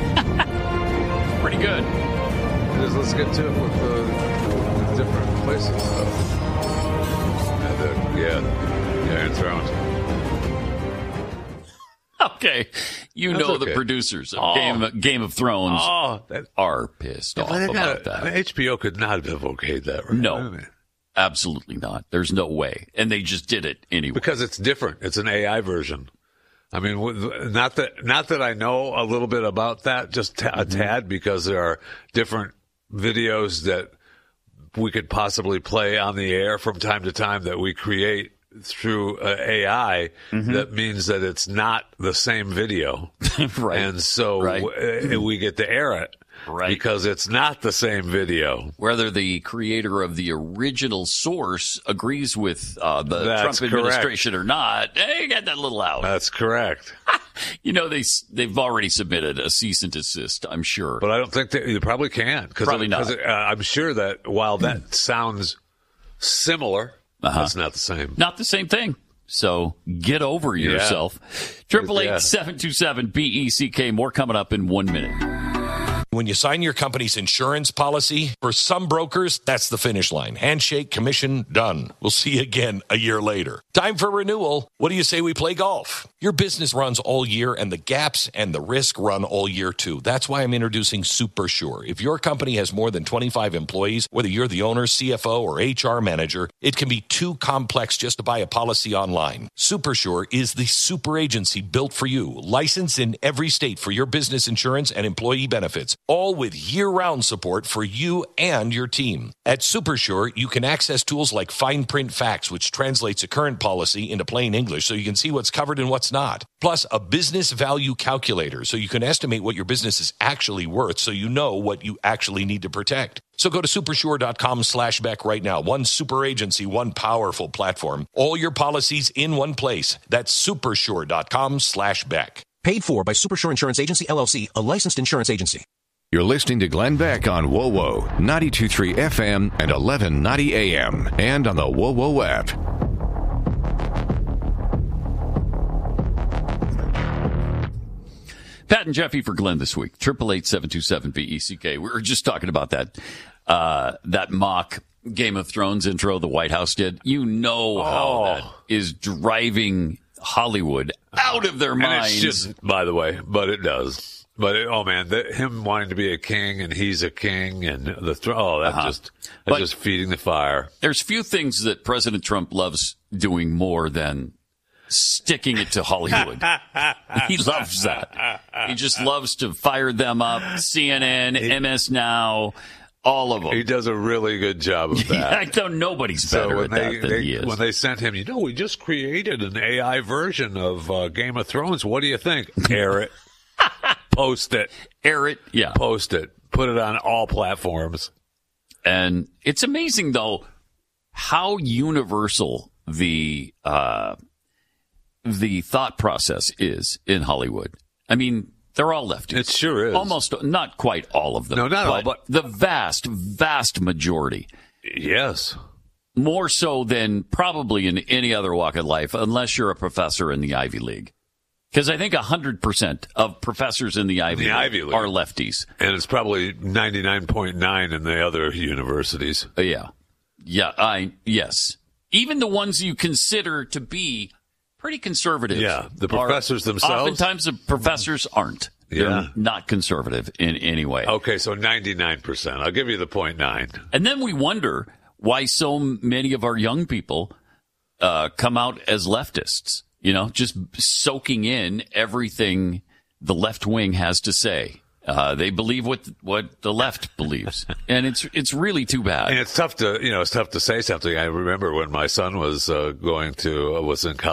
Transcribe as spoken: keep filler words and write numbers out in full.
Pretty good. Let's get to it with the, the different places. So. And the, yeah, yeah, Iron Thrones. Okay, you That's know okay. the producers of Oh. Game, Game of Thrones Oh, that, are pissed yeah, off but they about got, that. I mean, H B O could not have okayed that, right? No. I mean, Absolutely not. There's no way. And they just did it anyway. because it's different. It's an A I version. I mean, with- not that not that I know a little bit about that, just t- a tad, because there are different videos that we could possibly play on the air from time to time that we create through uh, A I. Mm-hmm. That means that it's not the same video. Right. And so Right. w- we get to air it. Right. Because it's not the same video. Whether the creator of the original source agrees with uh, the That's Trump correct. administration or not, hey, get that little out. That's correct. You know, they, they've already submitted a cease and desist, I'm sure. But I don't think that you probably can. Cause Probably it, not. 'cause it, uh, I'm sure that while that sounds similar, Uh-huh. it's not the same. Not the same thing. So get over yourself. Triple Yeah. eight seven two seven B E C K. More coming up in one minute. When you sign your company's insurance policy, for some brokers, that's the finish line. Handshake, commission, done. We'll see you again a year later. Time for renewal. What do you say we play golf? Your business runs all year, and the gaps and the risk run all year, too. That's why I'm introducing Super Sure. If your company has more than twenty-five employees, whether you're the owner, C F O, or H R manager, it can be too complex just to buy a policy online. Super Sure is the super agency built for you, licensed in every state for your business insurance and employee benefits, all with year-round support for you and your team. At Super Sure, you can access tools like Fine Print Facts, which translates a current policy into plain English so you can see what's covered and what's not. Plus, a business value calculator so you can estimate what your business is actually worth so you know what you actually need to protect. So go to supersure.com slash Beck right now. One super agency, one powerful platform. All your policies in one place. That's supersure.com slash Beck. Paid for by Supersure Insurance Agency, L L C, a licensed insurance agency. You're listening to Glenn Beck on WoWo, ninety-two point three F M and eleven ninety A M, and on the WoWo app. Pat and Jeffy for Glenn this week. Triple eight seven two seven B E C K. We were just talking about that uh, that mock Game of Thrones intro the White House did. You know how Oh. that is driving Hollywood out of their And minds. it's just, by the way, but it does. But it, oh man, the, him wanting to be a king and he's a king and the thr- oh that Uh-huh. just that's But- just feeding the fire. There's few things that President Trump loves doing more than sticking it to Hollywood. He loves that. He just loves to fire them up. C N N, M S Now, all of them. He does a really good job of that. I don't. Nobody's better when at they, that than they- he is. when they sent him, you know, we just created an A I version of uh, Game of Thrones. What do you think? Air it, post it, Air it, yeah. post it, put it on all platforms. And it's amazing, though, how universal the uh, the thought process is in Hollywood. I mean, they're all lefties. It sure is. Almost, not quite all of them. No, not all, but- the vast, vast majority. Yes. More so than probably in any other walk of life, unless you're a professor in the Ivy League. Because I think one hundred percent of professors in the Ivy, The League, Ivy League. are lefties. And it's probably ninety-nine point nine in the other universities. Uh, yeah. Yeah, I yes. Even the ones you consider to be pretty conservative. Yeah, the are- professors themselves? Oftentimes the professors aren't. They're Yeah. not conservative in any way. Okay, so ninety-nine percent. I'll give you the point nine. And then we wonder why so many of our young people uh, come out as leftists, you know, just soaking in everything the left wing has to say. Uh, they believe what what the left believes, and it's it's really too bad. And it's tough to, you know, it's tough to say something. I remember when my son was uh, going to, uh, was in college.